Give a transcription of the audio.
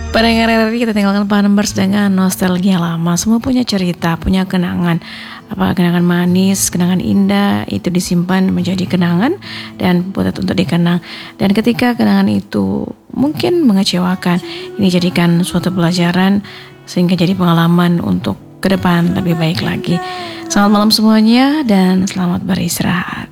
Pendengar RRI, kita tinggalkan Pak Numbers dengan nostalgia lama. Semua punya cerita, punya kenangan. Apa kenangan manis, kenangan indah itu disimpan menjadi kenangan dan patut untuk dikenang. Dan ketika kenangan itu mungkin mengecewakan, ini jadikan suatu pelajaran sehingga jadi pengalaman untuk ke depan lebih baik lagi. Selamat malam semuanya dan selamat beristirahat.